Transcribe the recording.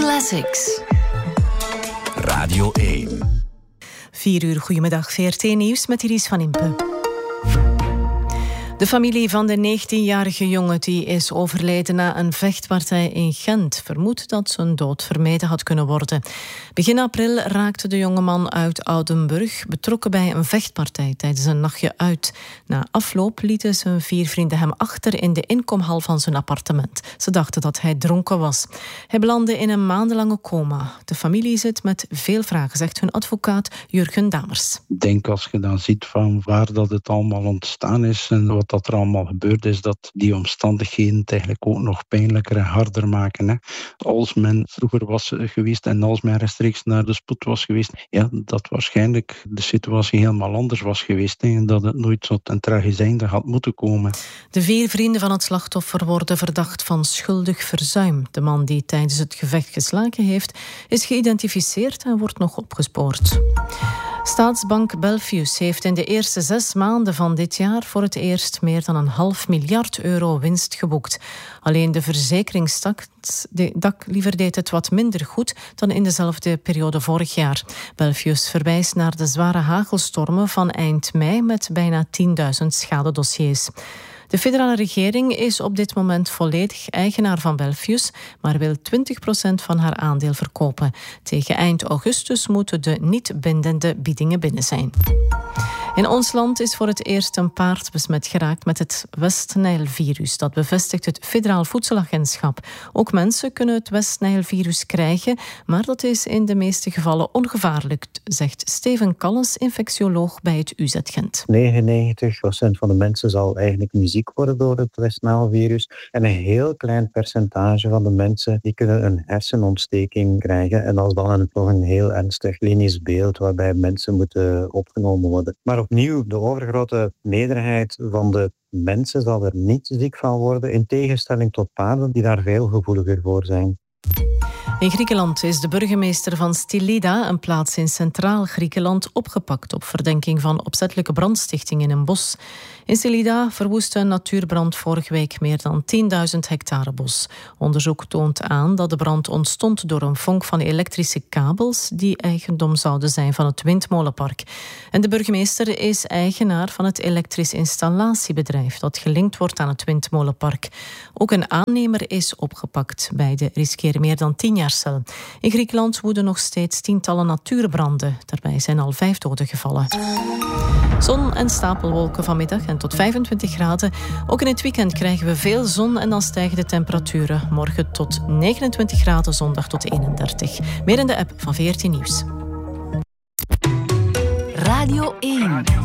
Classics. Radio 1. 4 uur, goedemiddag. VRT Nieuws met Iris van Impe. De familie van de 19-jarige jongen die is overleden na een vechtpartij in Gent vermoedt dat zijn dood vermeden had kunnen worden. Begin april raakte de jongeman uit Oudenburg betrokken bij een vechtpartij tijdens een nachtje uit. Na afloop lieten zijn 4 vrienden hem achter in de inkomhal van zijn appartement. Ze dachten dat hij dronken was. Hij belandde in een maandenlange coma. De familie zit met veel vragen, zegt hun advocaat Jurgen Damers. Ik denk als je dan ziet van waar dat het allemaal ontstaan is en wat dat er allemaal gebeurd is, dat die omstandigheden het eigenlijk ook nog pijnlijker en harder maken. Hè. Als men vroeger was geweest en als men rechtstreeks naar de spoed was geweest, ja, dat waarschijnlijk de situatie helemaal anders was geweest en dat het nooit tot een tragisch einde had moeten komen. De 4 vrienden van het slachtoffer worden verdacht van schuldig verzuim. De man die tijdens het gevecht geslagen heeft, is geïdentificeerd en wordt nog opgespoord. Staatsbank Belfius heeft in de eerste 6 maanden van dit jaar voor het eerst meer dan €500 miljard winst geboekt. Alleen de verzekeringstak deed het wat minder goed dan in dezelfde periode vorig jaar. Belfius verwijst naar de zware hagelstormen van eind mei met bijna 10.000 schadedossiers. De federale regering is op dit moment volledig eigenaar van Belfius, maar wil 20% van haar aandeel verkopen. Tegen eind augustus moeten de niet bindende biedingen binnen zijn. In ons land is voor het eerst een paard besmet geraakt met het West-Nijl-virus. Dat bevestigt het Federaal Voedselagentschap. Ook mensen kunnen het West-Nijl-virus krijgen, maar dat is in de meeste gevallen ongevaarlijk, zegt Steven Callens, infectioloog bij het UZ Gent. 99% van de mensen zal eigenlijk niet ziek worden door het West-Nijl-virus. En een heel klein percentage van de mensen die kunnen een hersenontsteking krijgen. En dat is dan nog een heel ernstig klinisch beeld waarbij mensen moeten opgenomen worden. Maar opnieuw, de overgrote meerderheid van de mensen zal er niet ziek van worden, in tegenstelling tot paarden die daar veel gevoeliger voor zijn. In Griekenland is de burgemeester van Stylida, een plaats in centraal Griekenland, opgepakt op verdenking van opzettelijke brandstichting in een bos. In Stylida verwoestte een natuurbrand vorige week meer dan 10.000 hectare bos. Onderzoek toont aan dat de brand ontstond door een vonk van elektrische kabels die eigendom zouden zijn van het windmolenpark. En de burgemeester is eigenaar van het elektrisch installatiebedrijf dat gelinkt wordt aan het windmolenpark. Ook een aannemer is opgepakt. Beide riskeren meer dan 10 jaar cel. In Griekenland woeden nog steeds tientallen natuurbranden. Daarbij zijn al 5 doden gevallen. Zon en stapelwolken vanmiddag en tot 25 graden. Ook in het weekend krijgen we veel zon en dan stijgen de temperaturen. Morgen tot 29 graden, zondag tot 31. Meer in de app van VRT Nieuws. Radio 1.